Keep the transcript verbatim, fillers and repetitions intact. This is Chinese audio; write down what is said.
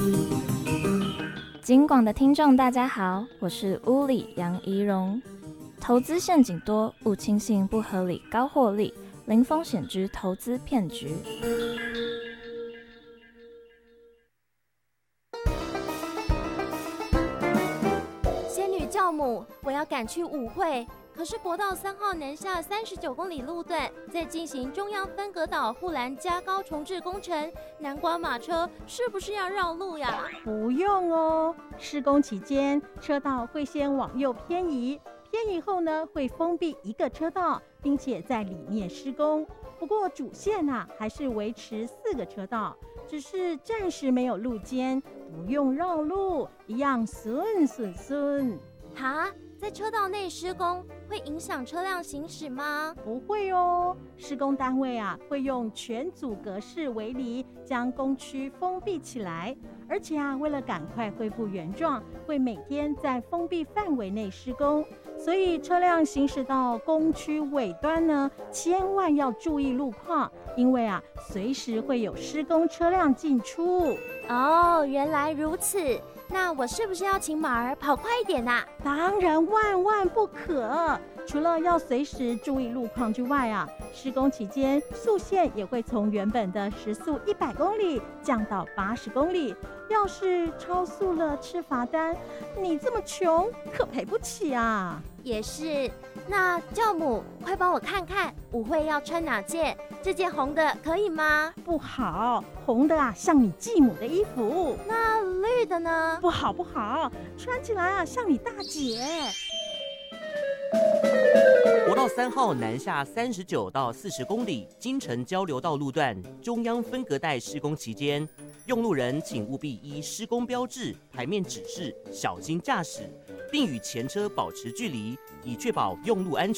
警广的听众大家好，我是乌里杨怡蓉。投资陷阱多，勿轻信不合理高获利，零风险之投资骗局。 仙女教母，我要赶去舞会。可是国道三号南下三十九公里路段在进行中央分隔岛护栏加高重置工程，南瓜马车是不是要绕路呀？ 不用哦，施工期间车道会先往右偏移，偏移后呢会封闭一个车道，并且在里面施工。不过主线啊还是维持四个车道，只是暂时没有路肩，不用绕路，一样顺顺顺。 哈？在车道内施工会影响车辆行驶吗？ 不会哦，施工单位啊会用全阻隔式围篱将工区封闭起来，而且啊为了赶快恢复原状，会每天在封闭范围内施工。所以车辆行驶到工区尾端呢，千万要注意路况，因为啊随时会有施工车辆进出。 哦，原来如此。那我是不是要请马儿跑快一点啊？ 当然万万不可！除了要随时注意路况之外啊，施工期间速限也会从原本的时速一百公里降到八十公里。要是超速了吃罚单，你这么穷可赔不起啊！ 也是。那教母，快帮我看看舞会要穿哪件？这件红的可以吗？ 不好，红的啊像你继母的衣服。 那绿的呢？ 不好不好，穿起来啊像你大姐。 国道三号南下三十九到四十公里京城交流道路段中央分隔带施工期间，用路人请务必依施工标志、台面指示小心驾驶，并与前车保持距离，以确保用路安全。